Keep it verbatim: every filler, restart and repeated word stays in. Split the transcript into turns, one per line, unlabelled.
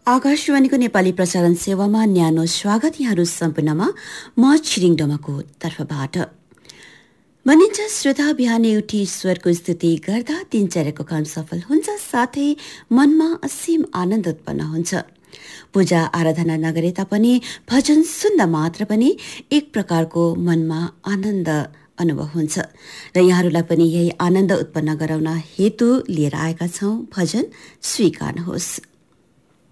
आकाशवाणीको नेपाली प्रसारण सेवामा न्यानो स्वागत यहाँहरू सम्पूर्णमा। म छिरिङ डोमाको तर्फबाट भनिन्छ श्रोता बिहानै उठी ईश्वरको स्तुति गर्दा दिनचर्याको काम सफल हुन्छ, साथै मनमा असीम आनन्द उत्पन्न हुन्छ। पूजा आराधना नगरे तापनि भजन सुन्दा मात्र पनि एक प्रकारको मनमा आनन्द अनुभव हुन्छ र यहाँहरूलाई पनि यही आनन्द उत्पन्न गराउन हेतु लिएर आएका छौं। भजन स्वीकार्नुहोस्।